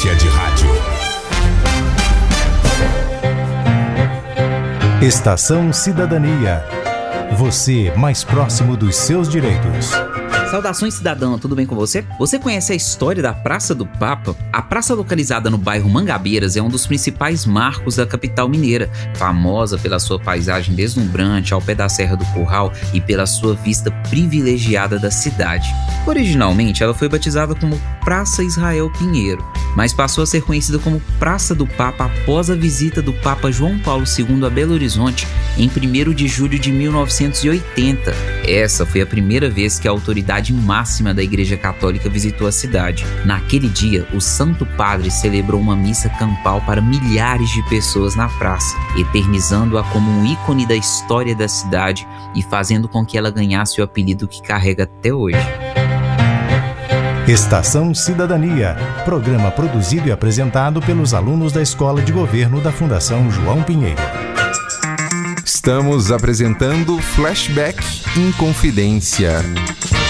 Agência de Rádio. Estação Cidadania. Você mais próximo dos seus direitos. Saudações, cidadão, tudo bem com você? Você conhece a história da Praça do Papa? A praça localizada no bairro Mangabeiras é um dos principais marcos da capital mineira, famosa pela sua paisagem deslumbrante ao pé da Serra do Curral e pela sua vista privilegiada da cidade. Originalmente, ela foi batizada como Praça Israel Pinheiro, mas passou a ser conhecida como Praça do Papa após a visita do Papa João Paulo II a Belo Horizonte em 1º de julho de 1980. Essa foi a primeira vez que a autoridade máxima da Igreja Católica visitou a cidade. Naquele dia, o Santo Padre celebrou uma missa campal para milhares de pessoas na praça, eternizando-a como um ícone da história da cidade e fazendo com que ela ganhasse o apelido que carrega até hoje. Estação Cidadania, programa produzido e apresentado pelos alunos da Escola de Governo da Fundação João Pinheiro. Estamos apresentando Flashback em Confidência.